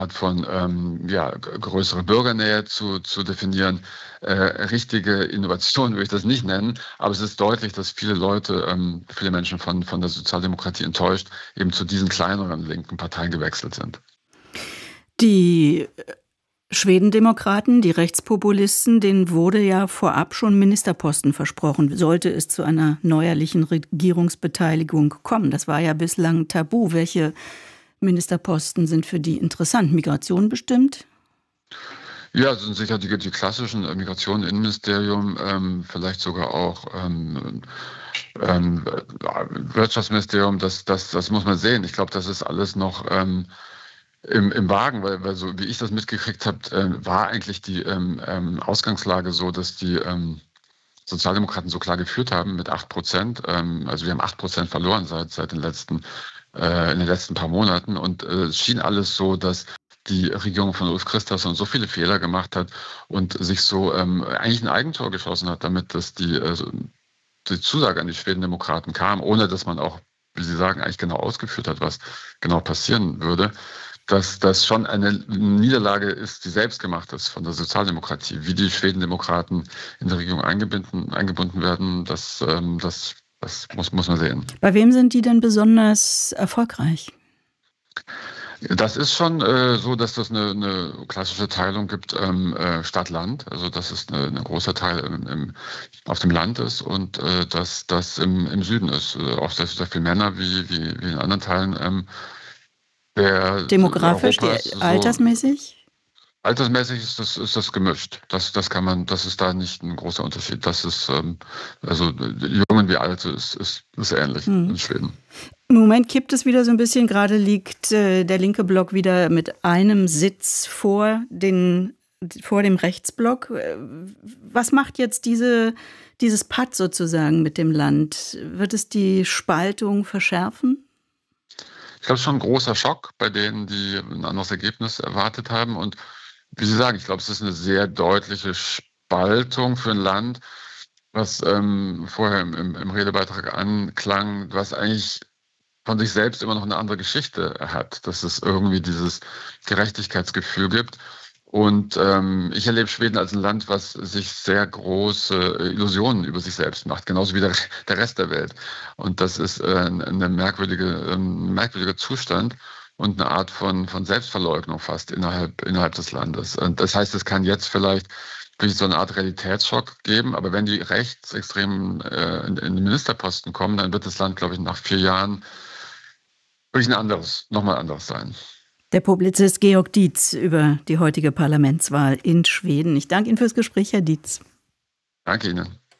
Art von größere Bürgernähe zu definieren. Richtige Innovation würde ich das nicht nennen, aber es ist deutlich, dass viele Leute, viele Menschen von der Sozialdemokratie enttäuscht, eben zu diesen kleineren linken Parteien gewechselt sind. Die Schwedendemokraten, die Rechtspopulisten, denen wurde ja vorab schon Ministerposten versprochen, sollte es zu einer neuerlichen Regierungsbeteiligung kommen. Das war ja bislang tabu. Welche Ministerposten sind für die interessant? Migration bestimmt? Ja, das sind sicher die klassischen Migration, Innenministerium, vielleicht sogar auch Wirtschaftsministerium. Das muss man sehen. Ich glaube, das ist alles noch im Wagen, weil so wie ich das mitgekriegt habe, war eigentlich die Ausgangslage so, dass die Sozialdemokraten so klar geführt haben mit 8%. Also wir haben 8% verloren seit in den letzten paar Monaten. Und es schien alles so, dass die Regierung von Ulf Kristersson so viele Fehler gemacht hat und sich so eigentlich ein Eigentor geschossen hat, damit dass die Zusage an die Schwedendemokraten kam, ohne dass man auch, wie Sie sagen, eigentlich genau ausgeführt hat, was genau passieren würde, dass das schon eine Niederlage ist, die selbst gemacht ist von der Sozialdemokratie. Wie die Schwedendemokraten in der Regierung eingebunden werden, das muss man sehen. Bei wem sind die denn besonders erfolgreich? Das ist schon so, dass das eine klassische Teilung gibt, Stadt-Land. Also dass es ein großer Teil auf dem Land ist und dass das im Süden ist. Auch sehr viele Männer wie in anderen Teilen Demografisch, Europas. altersmäßig? Altersmäßig ist das gemischt. Das ist da nicht ein großer Unterschied. Das ist, also Jungen wie Alte ist ähnlich in Schweden. Im Moment kippt es wieder so ein bisschen. Gerade liegt der linke Block wieder mit einem Sitz vor dem Rechtsblock. Was macht jetzt dieses Patt sozusagen mit dem Land? Wird es die Spaltung verschärfen? Ich glaube, es ist schon ein großer Schock bei denen, die ein anderes Ergebnis erwartet haben. Und wie Sie sagen, ich glaube, es ist eine sehr deutliche Spaltung für ein Land, was vorher im Redebeitrag anklang, was eigentlich von sich selbst immer noch eine andere Geschichte hat, dass es irgendwie dieses Gerechtigkeitsgefühl gibt. Und ich erlebe Schweden als ein Land, was sich sehr große Illusionen über sich selbst macht, genauso wie der Rest der Welt. Und das ist ein merkwürdiger Zustand und eine Art von Selbstverleugnung fast innerhalb des Landes. Und das heißt, es kann jetzt vielleicht wirklich so eine Art Realitätsschock geben, aber wenn die Rechtsextremen in den Ministerposten kommen, dann wird das Land, glaube ich, nach 4 Jahren wirklich nochmal anderes sein. Der Publizist Georg Dietz über die heutige Parlamentswahl in Schweden. Ich danke Ihnen fürs Gespräch, Herr Dietz. Danke Ihnen.